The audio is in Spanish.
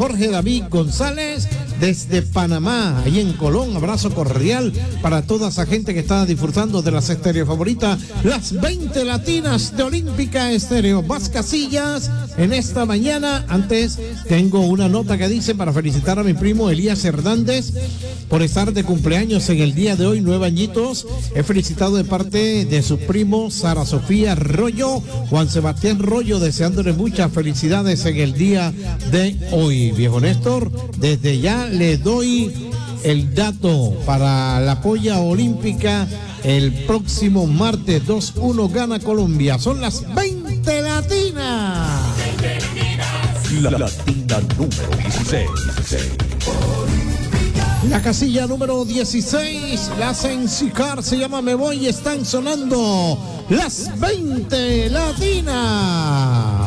Jorge David González desde Panamá, ahí en Colón. Abrazo cordial para toda esa gente que está disfrutando de las estéreo favoritas, las 20 latinas de Olímpica Estéreo. Más casillas en esta mañana. Antes tengo una nota que dice para felicitar a mi primo Elías Hernández por estar de cumpleaños en el día de hoy, 9 añitos. He felicitado de parte de sus primos Sara Sofía Rollo, Juan Sebastián Rollo, deseándole muchas felicidades en el día de hoy. Viejo Néstor, desde ya le doy el dato para la polla olímpica. El próximo martes 2-1 gana Colombia. Son las 20 latinas. La latina número 16. La casilla número 16, la Sensicar, se llama Me Voy, están sonando las 20 latinas.